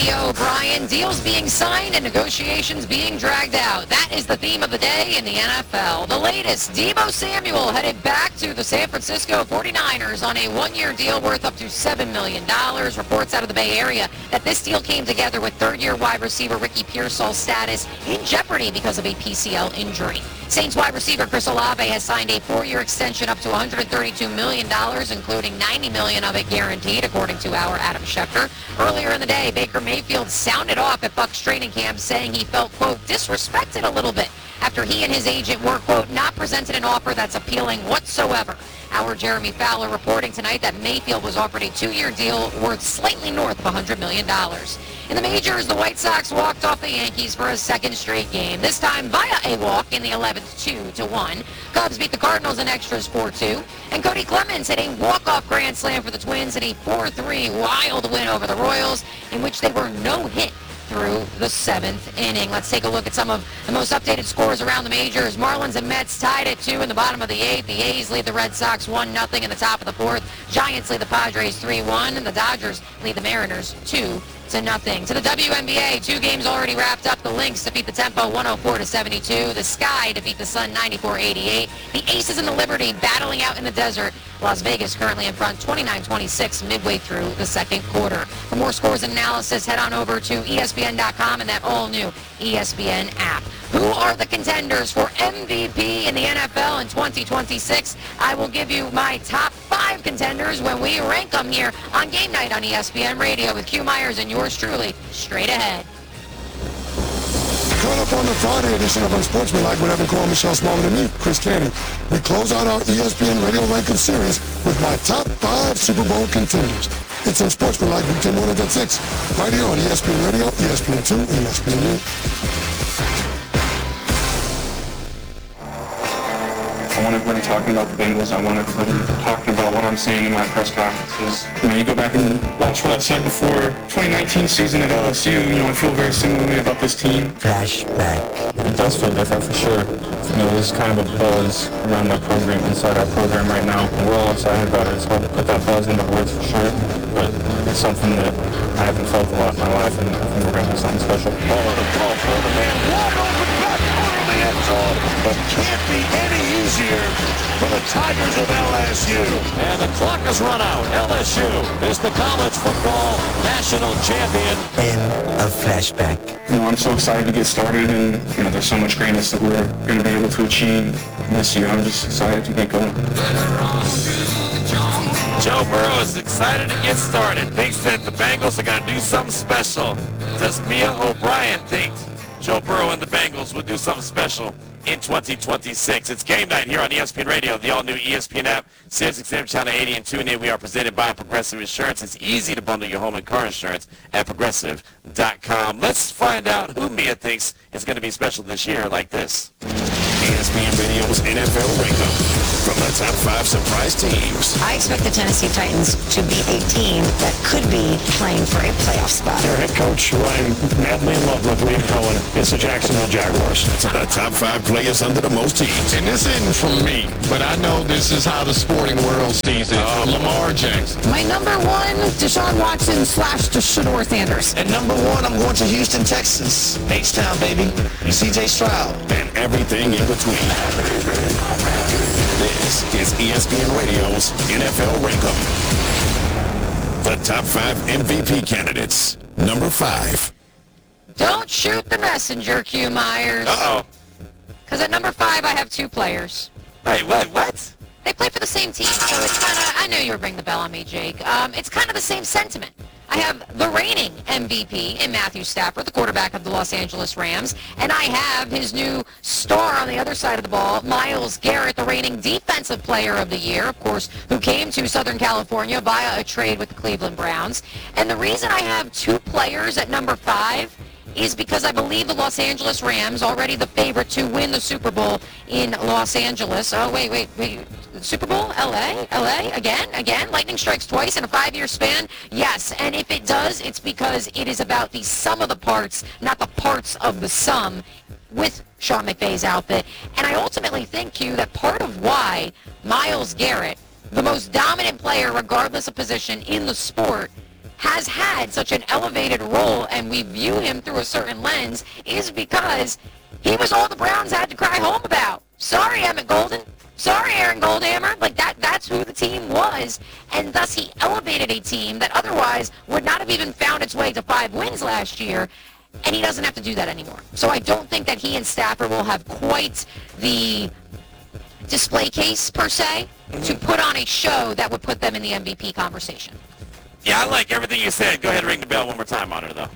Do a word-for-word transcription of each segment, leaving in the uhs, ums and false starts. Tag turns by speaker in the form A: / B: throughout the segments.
A: Andy O'Brien, deals being signed and negotiations being dragged out. That is the theme of the day in the N F L. The latest, Deebo Samuel headed back to the San Francisco forty-niners on a one-year deal worth up to seven million dollars. Reports out of the Bay Area that this deal came together with third-year wide receiver Ricky Pearsall's status in jeopardy because of a P C L injury. Saints wide receiver Chris Olave has signed a four-year extension up to one hundred thirty-two million dollars, including ninety million dollars of it guaranteed, according to our Adam Schefter. Earlier in the day, Baker Mayfield sounded off at Bucs training camp, saying he felt, quote, disrespected a little bit after he and his agent were, quote, not presented an offer that's appealing whatsoever. Our Jeremy Fowler reporting tonight that Mayfield was offered a two-year deal worth slightly north of one hundred million dollars. In the majors, the White Sox walked off the Yankees for a second straight game, this time via a walk in the eleventh, two to one. Cubs beat the Cardinals in extras four two. And Cody Clemens hit a walk-off grand slam for the Twins in a four three wild win over the Royals, in which they were no-hit through the seventh inning. Let's take a look at some of the most updated scores around the majors. Marlins and Mets tied at two in the bottom of the eighth. The A's lead the Red Sox one nothing in the top of the fourth. Giants lead the Padres three one, and the Dodgers lead the Mariners two to nothing. To the W N B A, two games already wrapped up. The Lynx defeat the Tempo one oh four to seventy-two. The Sky defeat the Sun ninety-four eighty-eight. The Aces and the Liberty battling out in the desert. Las Vegas currently in front twenty-nine twenty-six midway through the second quarter. For more scores and analysis, head on over to E S P N dot com and that all-new E S P N app. Who are the contenders for M V P in the N F L in twenty twenty-six? I will give you my top five contenders when we rank them here on Game Night on E S P N Radio with Q Myers and yours truly, straight ahead.
B: Caught up on the Friday edition of Unsportsmanlike with Evan Cole, Michelle Smallman, and me, Chris Cannon. We close out our E S P N Radio Ranking Series with my top five Super Bowl contenders. It's Unsportsmanlike weekend mornings at six, right here on E S P N Radio, E S P N two, and E S P N U.
C: I want everybody talking about the Bengals. I want everybody talking about what I'm saying in my press conferences. You know, you go back and watch what I said before twenty nineteen season at L S U. You know, I feel very similarly about this team.
D: Flashback.
C: It does feel different for sure. You know, there's kind of a buzz around that program, inside our program right now. And we're all excited about it. It's hard to put that buzz into words for sure. But it's something that I haven't felt a lot in my life, and I think we're going to do something special.
E: Ball on the ball for the man. Wide open back in the end zone. But can't be any easier for the Tigers of L S U. And the clock has run out. L S U is the college football national champion.
D: End of flashback.
C: You know, I'm so excited to get started, and you know, there's so much greatness that we're going to be able to achieve this year. I'm just excited to get going.
E: Joe Burrow is excited to get started. Thinks that the Bengals are going to do something special. Does Mia O'Brien think Joe Burrow and the Bengals will do something special in twenty twenty-six? It's Game Night here on E S P N Radio, the all-new E S P N app, Sirius X M Channel eighty, and tune in. We are presented by Progressive Insurance. It's easy to bundle your home and car insurance at progressive dot com. Let's find out who Mia thinks is going to be special this year like this.
F: E S P N Radio's N F L Rankup from the top five surprise teams.
G: I expect the Tennessee Titans to be a team that could be playing for a playoff spot.
H: Their head coach, who I'm madly in love with, Liam Cohen, is the Jacksonville Jaguars.
F: The top five players under the most teams.
I: And this isn't from me, but I know this is how the sporting world sees it. Uh, Lamar Jackson.
J: My number one, Deshaun Watson slash Shador Sanders.
K: And number one, I'm going to Houston, Texas. H-Town, baby. C J Stroud.
F: And everything in between. This is E S P N Radio's N F L Rankup. The top five M V P candidates. Number five.
A: Don't shoot the messenger, Q Myers.
E: Uh-oh.
A: Because at number five, I have two players.
E: Wait, what? What?
A: They play for the same team, so it's kind of, I knew you were bringing the bell on me, Jake. Um, it's kind of the same sentiment. I have the reigning M V P in Matthew Stafford, the quarterback of the Los Angeles Rams, and I have his new star on the other side of the ball, Myles Garrett, the reigning defensive player of the year, of course, who came to Southern California via a trade with the Cleveland Browns. And the reason I have two players at number five is because I believe the Los Angeles Rams, already the favorite to win the Super Bowl in Los Angeles. Oh, wait, wait, wait. Super Bowl? L A? L A? Again? Again? Lightning strikes twice in a five-year span? Yes, and if it does, it's because it is about the sum of the parts, not the parts of the sum with Sean McVay's outfit. And I ultimately think, Q, that part of why Myles Garrett, the most dominant player regardless of position in the sport, has had such an elevated role and we view him through a certain lens is because he was all the Browns had to cry home about. Sorry, Emmett Golden. Sorry, Aaron Goldhammer. Like, that, that's who the team was, and thus he elevated a team that otherwise would not have even found its way to five wins last year, and he doesn't have to do that anymore. So I don't think that he and Stafford will have quite the display case, per se, to put on a show that would put them in the M V P conversation.
E: Yeah, I like everything you said. Go ahead and ring the bell one more time on it, though.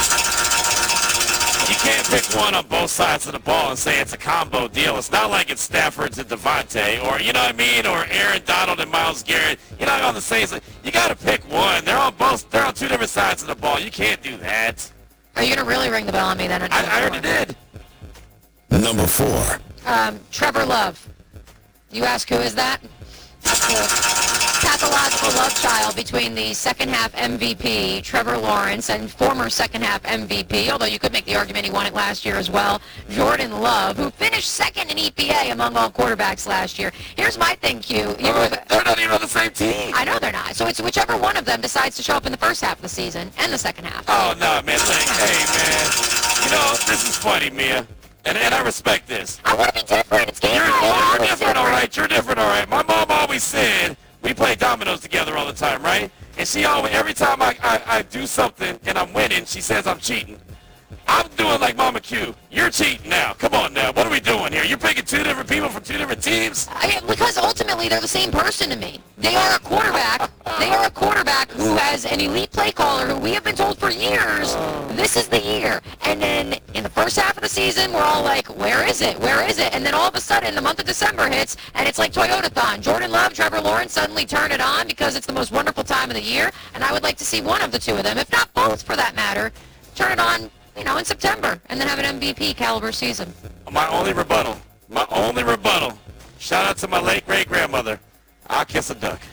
E: You can't pick one on both sides of the ball and say it's a combo deal. It's not like it's Stafford to Devontae or, you know what I mean, or Aaron Donald and Myles Garrett. You're not on the same side. You got to pick one. They're on both. They're on two different sides of the ball. You can't do that.
A: Are you going to really ring the bell on me then?
E: I, I already did.
F: Number four.
A: Um, Trevor Love. You ask who is that? That's the pathological love child between the second half M V P, Trevor Lawrence, and former second half M V P, although you could make the argument he won it last year as well, Jordan Love, who finished second in E P A among all quarterbacks last year. Here's my thing, Q. You
E: oh, they're not even on the same team.
A: I know they're not. So it's whichever one of them decides to show up in the first half of the season and the second half.
E: Oh, no, man. Like, hey, man. You know, this is funny, Mia. And, and I respect this.
A: I want to be different. It's game
E: You're,
A: night.
E: well, you're
A: Always
E: different, all right. You're different, all right. My mom always said we play dominoes together all the time, right? And she always, every time I, I, I do something and I'm winning, she says I'm cheating. I'm doing like Mama Q. You're cheating now. Come on now. What are we doing here? You're picking two different people from two different teams?
A: I, because ultimately they're the same person to me. They are a quarterback. They are a quarterback who has an elite play caller who we have been told for years, this is the year. And then in the first half of the season, we're all like, where is it? Where is it? And then all of a sudden, the month of December hits, and it's like Toyotathon. Jordan Love, Trevor Lawrence suddenly turn it on because it's the most wonderful time of the year. And I would like to see one of the two of them, if not both for that matter, turn it on, you know, in September, and then have an M V P caliber season.
E: My only rebuttal, my only rebuttal, shout out to my late great-grandmother, I'll kiss a duck.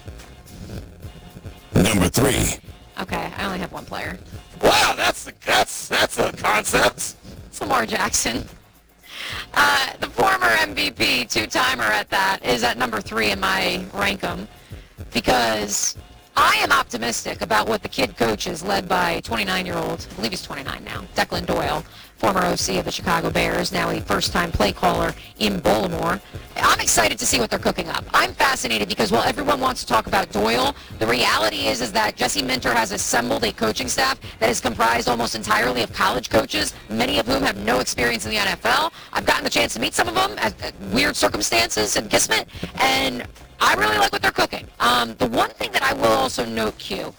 F: Number three.
A: Okay, I only have one player.
E: Wow, that's that's that's a concept.
A: It's Lamar Jackson. Uh, the former M V P, two-timer at that, is at number three in my rankum because I am optimistic about what the kid coaches, led by twenty-nine-year-old, I believe he's twenty-nine now, Declan Doyle, former O C of the Chicago Bears, now a first-time play caller in Baltimore. I'm excited to see what they're cooking up. I'm fascinated because while everyone wants to talk about Doyle, the reality is is that Jesse Minter has assembled a coaching staff that is comprised almost entirely of college coaches, many of whom have no experience in the N F L. I've gotten the chance to meet some of them at, at weird circumstances and kismet, and I really like what they're cooking. Um, the one thing that I will also note, Q,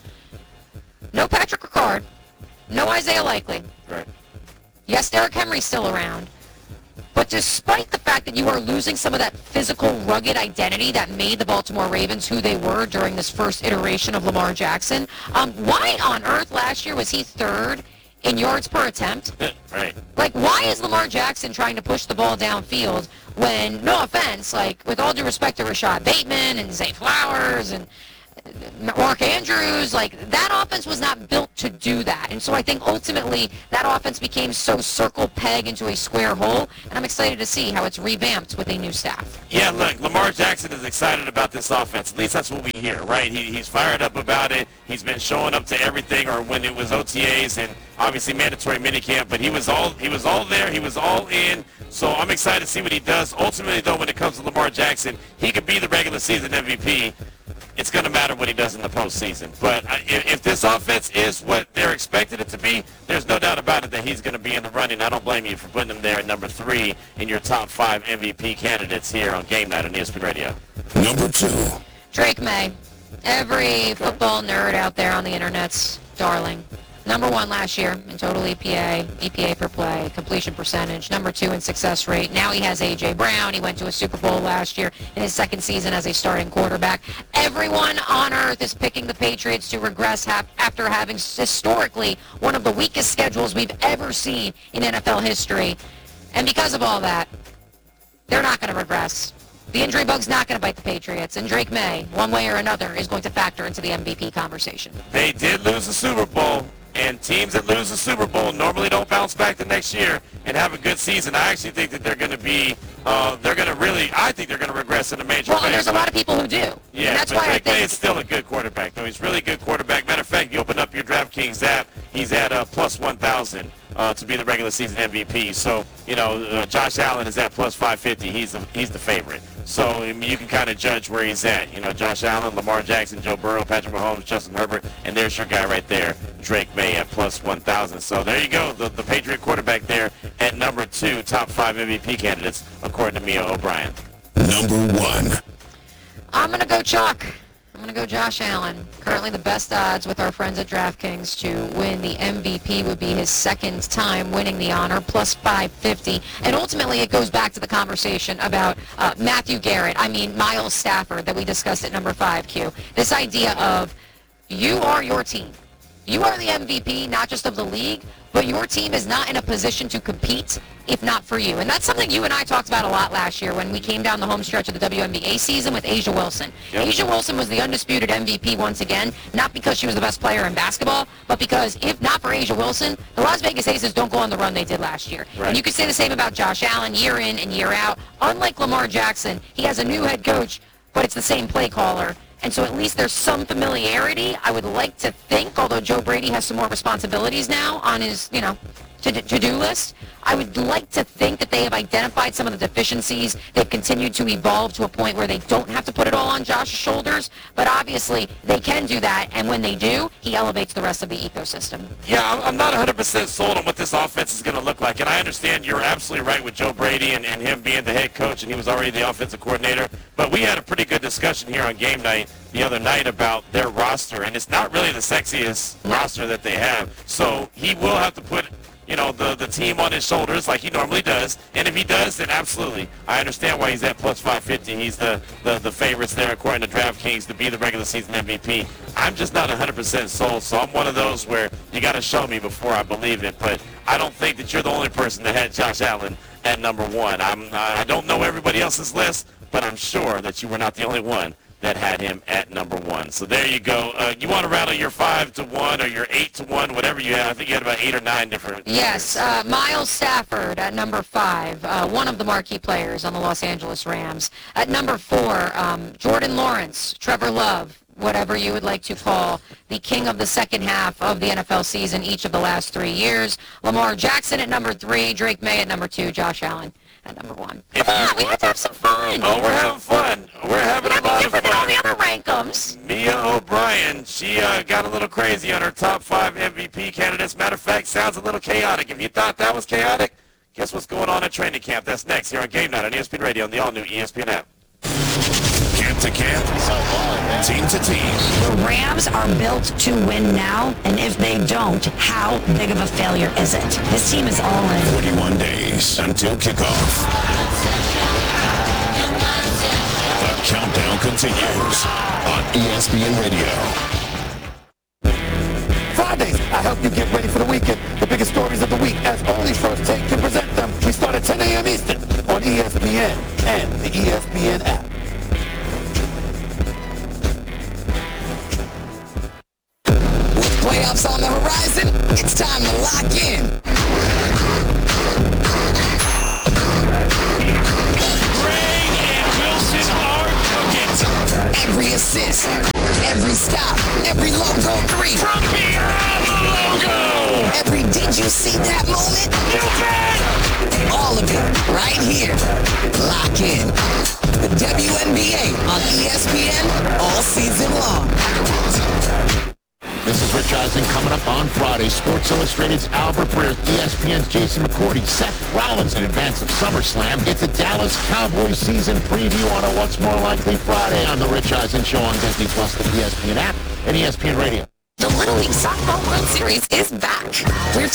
A: no Patrick Ricard, no Isaiah Likely.
E: Right.
A: Yes, Derrick Henry's still around. But despite the fact that you are losing some of that physical, rugged identity that made the Baltimore Ravens who they were during this first iteration of Lamar Jackson, um, why on earth last year was he third in yards per attempt?
E: Right.
A: Like, why is Lamar Jackson trying to push the ball downfield when, no offense, like, with all due respect to Rashad Bateman and Zay Flowers and Mark Andrews, like, that offense was not built to do that. And so I think ultimately that offense became so circle peg into a square hole, and I'm excited to see how it's revamped with a new staff.
E: Yeah, look, Lamar Jackson is excited about this offense. At least that's what we hear, right? He, he's fired up about it. He's been showing up to everything, or when it was O T As and obviously mandatory minicamp, but he was all he was all there. He was all in. So I'm excited to see what he does. Ultimately, though, when it comes to Lamar Jackson, he could be the regular season M V P. It's going to matter what he does in the postseason. But uh, if, if this offense is what they're expected it to be, there's no doubt about it that he's going to be in the running. I don't blame you for putting him there at number three in your top five M V P candidates here on Game Night on E S P N Radio.
F: Number two.
A: Drake May. Every football nerd out there on the internet's darling. Number one last year in total E P A, E P A per play, completion percentage. Number two in success rate. Now he has A J. Brown. He went to a Super Bowl last year in his second season as a starting quarterback. Everyone on earth is picking the Patriots to regress ha- after having historically one of the weakest schedules we've ever seen in N F L history. And because of all that, they're not going to regress. The injury bug's not going to bite the Patriots, and Drake May, one way or another, is going to factor into the M V P conversation.
E: They did lose the Super Bowl, and And teams that lose the Super Bowl normally don't bounce back the next year and have a good season. I actually think that they're going to be, uh, they're going to really, I think they're going to regress in a major way.
A: Well, and there's a lot of people who do.
E: Yeah,
A: and that's
E: but
A: why
E: Drake
A: I think
E: May is still a good quarterback. No, he's a really good quarterback. Matter of fact, you open up your DraftKings app, he's at uh, plus one thousand uh, to be the regular season M V P. So, you know, uh, Josh Allen is at plus five fifty. He's the, he's the favorite. So I mean, you can kind of judge where he's at. You know, Josh Allen, Lamar Jackson, Joe Burrow, Patrick Mahomes, Justin Herbert, and there's your guy right there, Drake May at plus one thousand. So there you go, the, the Patriot quarterback there at number two, top five M V P candidates, according to Mia O'Brien.
F: Number one.
A: I'm going to go Chuck. I'm going to go Josh Allen. Currently the best odds with our friends at DraftKings to win the M V P would be his second time winning the honor, plus five fifty. And ultimately it goes back to the conversation about uh, Matthew Garrett, I mean Miles Stafford that we discussed at number five, Q. This idea of you are your team. You are the M V P, not just of the league, but your team is not in a position to compete if not for you. And that's something you and I talked about a lot last year when we came down the home stretch of the W N B A season with A'ja Wilson. Yep. A'ja Wilson was the undisputed M V P once again, not because she was the best player in basketball, but because if not for A'ja Wilson, the Las Vegas Aces don't go on the run they did last year. Right. And you could say the same about Josh Allen year in and year out. Unlike Lamar Jackson, he has a new head coach, but it's the same play caller. And so at least there's some familiarity. I would like to think, although Joe Brady has some more responsibilities now on his, you know, to-do list, I would like to think that they have identified some of the deficiencies. They've continued to evolve to a point where they don't have to put it all on Josh's shoulders, but obviously they can do that, and when they do, he elevates the rest of the ecosystem.
E: Yeah, I'm not one hundred percent sold on what this offense is going to look like, and I understand you're absolutely right with Joe Brady and, and him being the head coach, and he was already the offensive coordinator, but we had a pretty good discussion here on game night the other night about their roster, and it's not really the sexiest roster that they have, so he will have to put you know, the, the team on his shoulders like he normally does. And if he does, then absolutely. I understand why he's at plus five fifty. He's the, the, the favorites there, according to DraftKings, to be the regular season M V P. I'm just not one hundred percent sold, so I'm one of those where you got to show me before I believe it. But I don't think that you're the only person that had Josh Allen at number one. I'm, I don't know everybody else's list, but I'm sure that you were not the only one that had him at number one. So there you go. Uh, you want to rattle your five to one or your eight to one, whatever you have. I think you had about eight or nine different.
A: Yes, uh, Miles Stafford at number five, uh, one of the marquee players on the Los Angeles Rams. At number four, um, Jordan Lawrence, Trevor Love, whatever you would like to call the king of the second half of the N F L season each of the last three years. Lamar Jackson at number three, Drake May at number two, Josh Allen at number one. Ah, we have to have some fun.
E: Oh, we're having fun. We're having a lot of fun.
A: All the other rankums.
E: Mia O'Brien, she uh, got a little crazy on her top five M V P candidates. Matter of fact, sounds a little chaotic. If you thought that was chaotic, guess what's going on at training camp? That's next here on Game Night on E S P N Radio on the all-new E S P N app.
F: Camp to camp, team to team.
G: The Rams are built to win now, and if they don't, how big of a failure is it? This team is all in.
F: forty-one days until kickoff. The countdown continues on E S P N Radio.
K: Fridays, I help you get ready for the weekend. The biggest stories of the week, as only First Take can present them. We start at ten a.m. Eastern on E S P N and the E S P N app.
L: With playoffs on the horizon, it's time to lock in.
F: Gray and Wilson are cooking.
L: Every assist, every stop, every logo three.
F: From behind the logo.
L: Every did you see that moment?
F: You bet.
L: All of it right here. Lock in. The W N B A on E S P N all season long.
M: This is Rich Eisen coming up on Friday. Sports Illustrated's Albert Breer, E S P N's Jason McCourty, Seth Rollins in advance of SummerSlam. It's a Dallas Cowboys season preview on a What's More Likely Friday on the Rich Eisen Show on Disney Plus, the E S P N app, and E S P N Radio.
L: The Little League Softball World Series is back. We're